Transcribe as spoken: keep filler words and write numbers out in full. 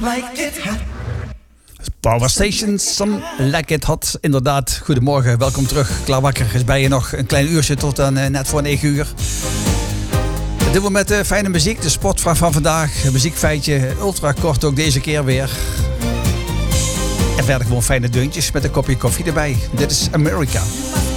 like it hot. Power Station, Some Like It Hot. Inderdaad, goedemorgen, welkom terug. Klaar wakker is bij je nog een klein uurtje tot aan uh, net voor negen uur. Dat doen we met uh, fijne muziek, de sportvraag van vandaag. Een muziekfeitje, ultra kort ook deze keer weer. En verder gewoon fijne deuntjes met een kopje koffie erbij. Dit is America.